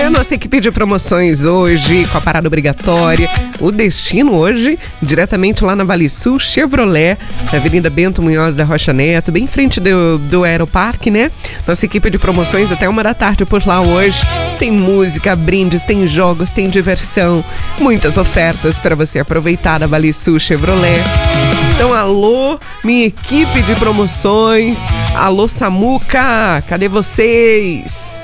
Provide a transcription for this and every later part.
Nossa equipe de promoções hoje com a parada obrigatória. O destino hoje, diretamente lá na Vale Sul Chevrolet, na Avenida Bento Munhoz da Rocha Neto, bem em frente do Aeroparque, né? Nossa equipe de promoções até 1h por lá hoje. Tem música, brindes, tem jogos, tem diversão, muitas ofertas para você aproveitar na Vale Sul Chevrolet. Então, alô, minha equipe de promoções. Alô, Samuca, cadê vocês?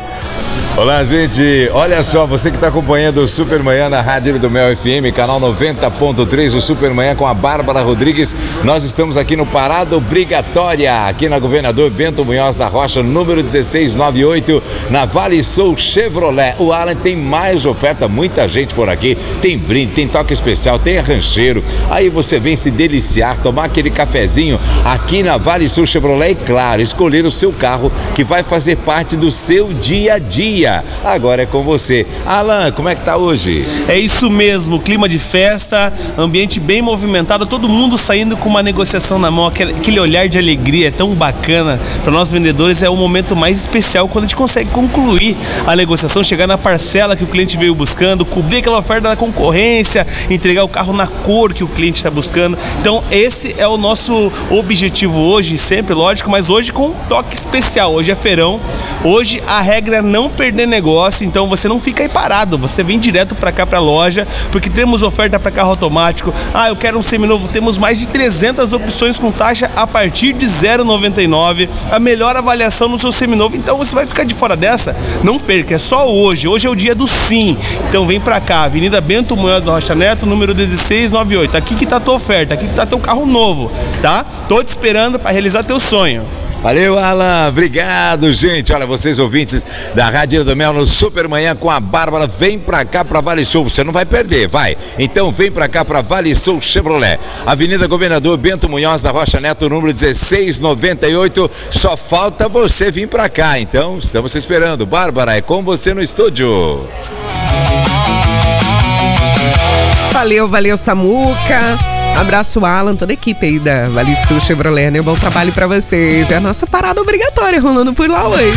Olá, gente, olha só, você que está acompanhando o Supermanhã na Rádio do Mel FM, canal 90.3, o Supermanhã com a Bárbara Rodrigues. Nós estamos aqui no Parada Obrigatória, aqui na Governador Bento Munhoz da Rocha, número 1698, na Vale Sul Chevrolet. O Alan tem mais oferta, muita gente por aqui, tem brinde, tem toque especial, tem rancheiro. Aí você vem se deliciar, tomar aquele cafezinho aqui na Vale Sul Chevrolet e, claro, escolher o seu carro que vai fazer parte do seu dia a dia. Agora é com você. Alan, como é que tá hoje? É isso mesmo, clima de festa, ambiente bem movimentado, todo mundo saindo com uma negociação na mão, aquele olhar de alegria, é tão bacana. Para nós vendedores é o momento mais especial quando a gente consegue concluir a negociação, chegar na parcela que o cliente veio buscando, cobrir aquela oferta da concorrência, entregar o carro na cor que o cliente está buscando. Então esse é o nosso objetivo hoje, sempre lógico, mas hoje com um toque especial. Hoje é feirão, hoje a regra é não perder negócio, então você não fica aí parado, você vem direto para cá, para a loja, porque temos oferta para carro automático. Eu quero um seminovo, temos mais de 300 opções com taxa a partir de 0,99, a melhor avaliação no seu seminovo, então você vai ficar de fora dessa? Não perca, é só hoje é o dia do sim, então vem para cá, Avenida Bento Munhoz da Rocha Neto, número 1698, aqui que tá a tua oferta, aqui que tá teu carro novo, tá? Tô te esperando para realizar teu sonho. Valeu, Alan, obrigado, gente. Olha, vocês ouvintes da Rádio do Mel no Supermanhã com a Bárbara, vem pra cá pra Vale Sul, você não vai perder, vai. Então vem pra cá pra Vale Sul Chevrolet, Avenida Governador Bento Munhoz da Rocha Neto, número 1698, só falta você vir pra cá, então estamos esperando. Bárbara, é com você no estúdio. Valeu, Samuca. Abraço, Alan, toda a equipe aí da Vale Sul Chevrolet, né? Bom trabalho pra vocês. É a nossa parada obrigatória rolando por lá hoje.